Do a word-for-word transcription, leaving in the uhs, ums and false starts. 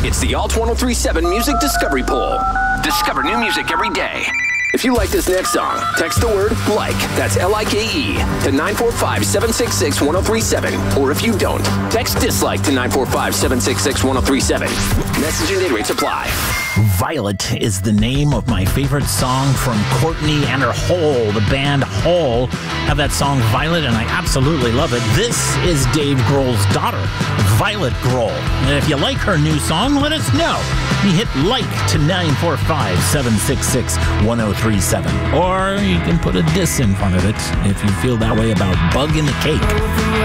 It's the Alt ten thirty-seven Music Discovery Poll. Discover new music every day. If you like this next song, text the word LIKE, that's L I K E, to nine four five, seven six six, one oh three seven. Or if you don't, text DISLIKE to nine four five, seven six six, one oh three seven. Message and data rates apply. Violet is the name of my favorite song from Courtney and her Hole. The band Hole have that song Violet, and I absolutely love it. This is Dave Grohl's daughter, Violet Grohl. And if you like her new song, let us know. You hit like to nine four five, seven six six, one oh three seven. Or you can put a diss in front of it if you feel that way about Bug in the Cake.